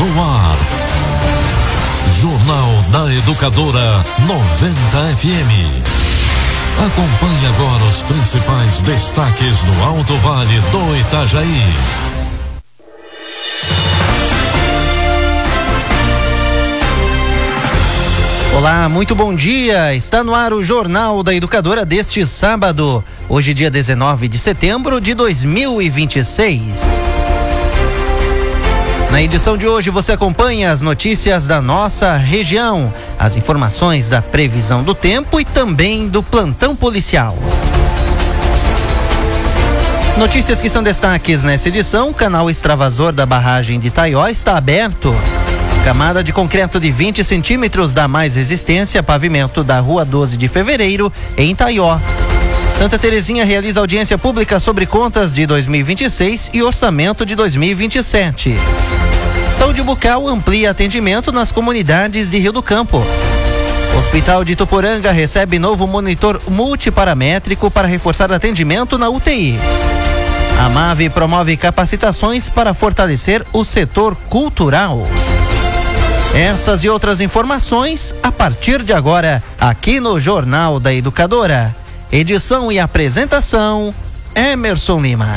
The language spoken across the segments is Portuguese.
no ar. Jornal da Educadora 90 FM. Acompanhe agora os principais destaques do Alto Vale do Itajaí. Olá, muito bom dia. Está no ar o Jornal da Educadora deste sábado, hoje dia 19 de setembro de 2026. Na edição de hoje você acompanha as notícias da nossa região, as informações da previsão do tempo e também do plantão policial. Notícias que são destaques nessa edição: canal extravasor da barragem de Itaió está aberto. Camada de concreto de 20 centímetros dá mais resistência a pavimento da Rua 12 de Fevereiro, em Itaió. Santa Terezinha realiza audiência pública sobre contas de 2026 e orçamento de 2027. Saúde bucal amplia atendimento nas comunidades de Rio do Campo. Hospital de Ituporanga recebe novo monitor multiparamétrico para reforçar atendimento na UTI. A MAVE promove capacitações para fortalecer o setor cultural. Essas e outras informações a partir de agora, aqui no Jornal da Educadora. Edição e apresentação, Emerson Lima.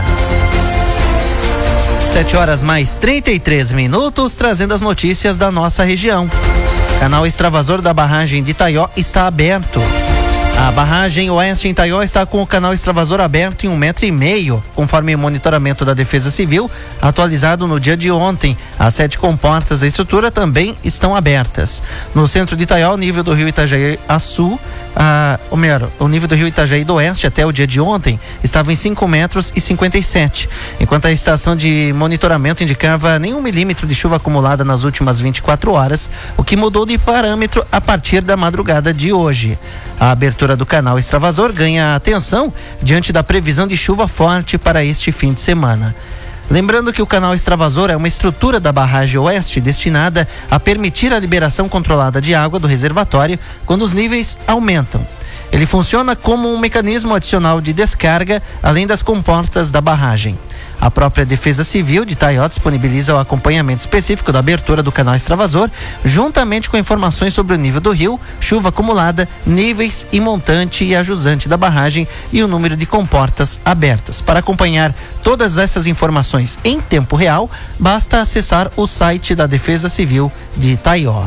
7h mais 33, trazendo as notícias da nossa região. Canal extravasor da barragem de Itaió está aberto. A barragem oeste em Itaió está com o canal extravasor aberto em 1,5 metro, conforme o monitoramento da Defesa Civil, atualizado no dia de ontem. As 7 comportas da estrutura também estão abertas. No centro de Itaió, o nível do rio Itajaí a sul, o nível do rio Itajaí do oeste até o dia de ontem estava em 5,57 metros, enquanto a estação de monitoramento indicava nenhum milímetro de chuva acumulada nas últimas 24 horas, o que mudou de parâmetro a partir da madrugada de hoje. A abertura do canal extravasor ganha atenção diante da previsão de chuva forte para este fim de semana. Lembrando que o canal extravasor é uma estrutura da barragem oeste destinada a permitir a liberação controlada de água do reservatório quando os níveis aumentam. Ele funciona como um mecanismo adicional de descarga, além das comportas da barragem. A própria Defesa Civil de Itaió disponibiliza o acompanhamento específico da abertura do canal extravasor, juntamente com informações sobre o nível do rio, chuva acumulada, níveis e montante e ajusante da barragem e o número de comportas abertas. Para acompanhar todas essas informações em tempo real, basta acessar o site da Defesa Civil de Itaió.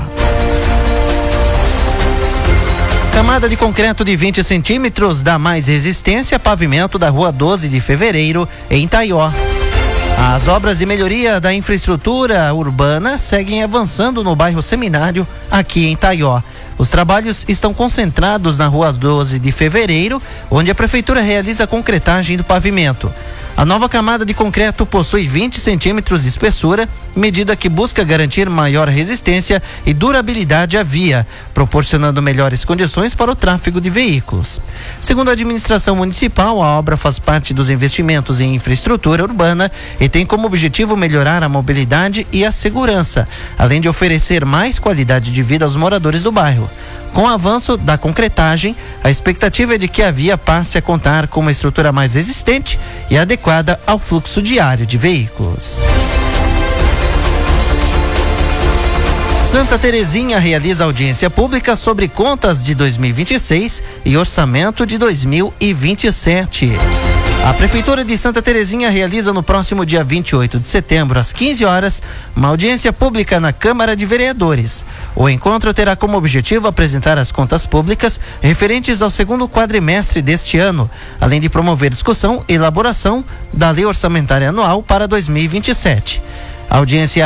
Camada de concreto de 20 centímetros dá mais resistência a pavimento da Rua 12 de Fevereiro, em Itaió. As obras de melhoria da infraestrutura urbana seguem avançando no bairro Seminário, aqui em Itaió. Os trabalhos estão concentrados na Rua 12 de Fevereiro, onde a Prefeitura realiza a concretagem do pavimento. A nova camada de concreto possui 20 centímetros de espessura, medida que busca garantir maior resistência e durabilidade à via, proporcionando melhores condições para o tráfego de veículos. Segundo a administração municipal, a obra faz parte dos investimentos em infraestrutura urbana e tem como objetivo melhorar a mobilidade e a segurança, além de oferecer mais qualidade de vida aos moradores do bairro. Com o avanço da concretagem, a expectativa é de que a via passe a contar com uma estrutura mais resistente e adequada ao fluxo diário de veículos. Santa Terezinha realiza audiência pública sobre contas de 2026 e orçamento de 2027. A Prefeitura de Santa Terezinha realiza no próximo dia 28 de setembro, às 15 horas, uma audiência pública na Câmara de Vereadores. O encontro terá como objetivo apresentar as contas públicas referentes ao segundo quadrimestre deste ano, além de promover discussão e elaboração da Lei Orçamentária Anual para 2027. A audiência